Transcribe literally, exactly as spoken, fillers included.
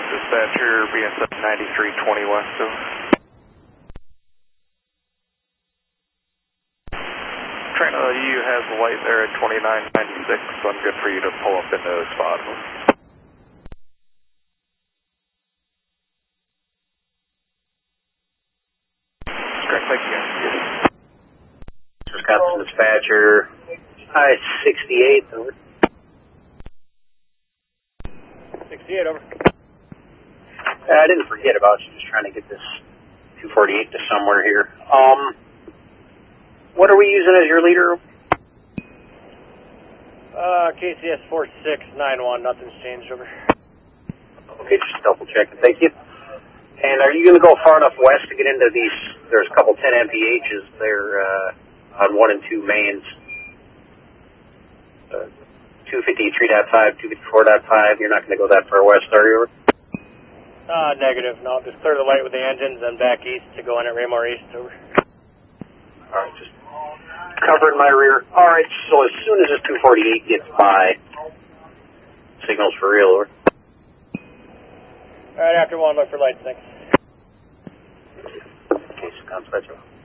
Dispatcher, B S F ninety-three twenty west, over. Trina, you have the light there at twenty-nine ninety-six, so I'm good for you to pull up into the spot. Great, thank you. Wisconsin Dispatcher, I sixty-eight, over. sixty-eight, over. Uh, I didn't forget about you, just trying to get this two forty-eight to somewhere here. Um, what are we using as your leader? Uh, K C S four six nine one, nothing's changed, over. Okay, just double checking, thank you. And are you going to go far enough west to get into these, there's a couple ten M P Hs there uh, on one and two mains. Uh, two fifty-three point five, two fifty-four point five, you're not going to go that far west, are you? Uh, negative, no, just clear the light with the engines and back east to go in at Raymore East, over. Alright, just covering my rear. Alright, so as soon as this two forty-eight gets by, signals for real, over. Alright, after one, look for lights, thanks. Okay, so contact.